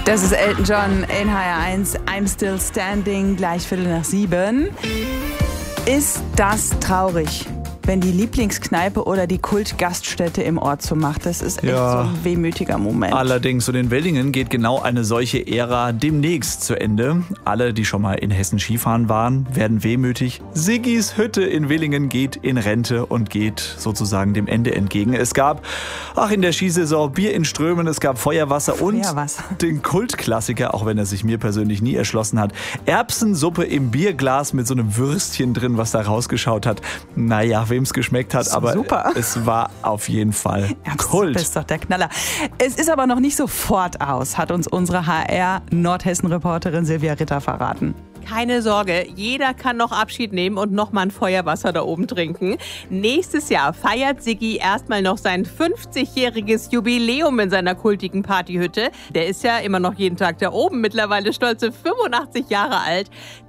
Das ist Elton John in HR1, I'm Still Standing, gleich 7:15. Ist das traurig, wenn die Lieblingskneipe oder die Kultgaststätte im Ort so macht? Das ist echt so ein wehmütiger Moment. Allerdings, und in Willingen geht genau eine solche Ära demnächst zu Ende. Alle, die schon mal in Hessen Skifahren waren, werden wehmütig. Siggis Hütte in Willingen geht in Rente und geht sozusagen dem Ende entgegen. Es gab, in der Skisaison Bier in Strömen, es gab Feuerwasser und den Kultklassiker, auch wenn er sich mir persönlich nie erschlossen hat, Erbsensuppe im Bierglas mit so einem Würstchen drin, was da rausgeschaut hat. Naja, wem es geschmeckt hat, aber super. Es war auf jeden Fall Kult. Das ist doch der Knaller. Es ist aber noch nicht sofort aus, hat uns unsere HR-Nordhessen-Reporterin Silvia Ritter verraten. Keine Sorge, jeder kann noch Abschied nehmen und noch mal ein Feuerwasser da oben trinken. Nächstes Jahr feiert Siggi erstmal noch sein 50-jähriges Jubiläum in seiner kultigen Partyhütte. Der ist ja immer noch jeden Tag da oben, mittlerweile stolze 85 Jahre alt.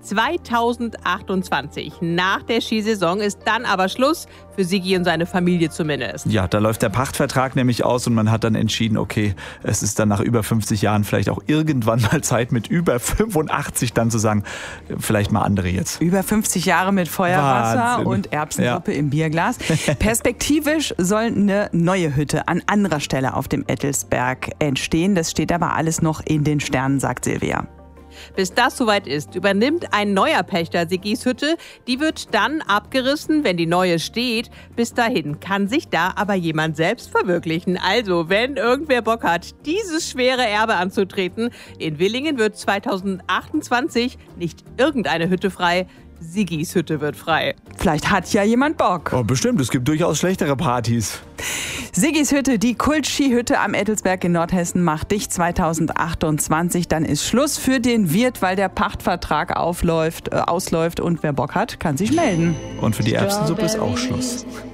2028, nach der Skisaison, ist dann aber Schluss, für Siggi und seine Familie zumindest. Ja, da läuft der Pachtvertrag nämlich aus und man hat dann entschieden, okay, es ist dann nach über 50 Jahren vielleicht auch irgendwann mal Zeit, mit über 85 dann zu sagen, vielleicht mal andere jetzt. Über 50 Jahre mit Feuerwasser Wahnsinn. und Erbsensuppe im Bierglas. Perspektivisch soll eine neue Hütte an anderer Stelle auf dem Ettelsberg entstehen. Das steht aber alles noch in den Sternen, sagt Silvia. Bis das soweit ist, übernimmt ein neuer Pächter Siggis Hütte. Die wird dann abgerissen, wenn die neue steht. Bis dahin kann sich da aber jemand selbst verwirklichen. Also, wenn irgendwer Bock hat, dieses schwere Erbe anzutreten, in Willingen wird 2028 nicht irgendeine Hütte frei, Siggis Hütte wird frei. Vielleicht hat ja jemand Bock. Oh, bestimmt, es gibt durchaus schlechtere Partys. Siggis Hütte, die Kult-Skihütte am Ettelsberg in Nordhessen, macht dicht 2028. Dann ist Schluss für den Wirt, weil der Pachtvertrag ausläuft. Und wer Bock hat, kann sich melden. Und für die Erbsensuppe ist auch Schluss.